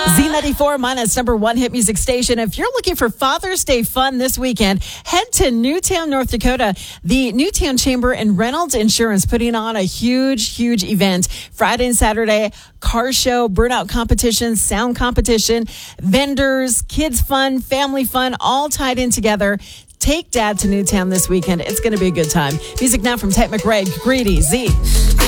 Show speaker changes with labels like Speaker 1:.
Speaker 1: Z94 Minus #1 hit music station. If you're looking for Father's Day fun this weekend, head to Newtown, North Dakota. The Newtown Chamber and Reynolds Insurance putting on a huge event. Friday and Saturday, car show, burnout competition, sound competition, vendors, kids fun, family fun, all tied in together. Take Dad to Newtown this weekend. It's going to be a good time. Music now from Tate McRae, Greedy, Z.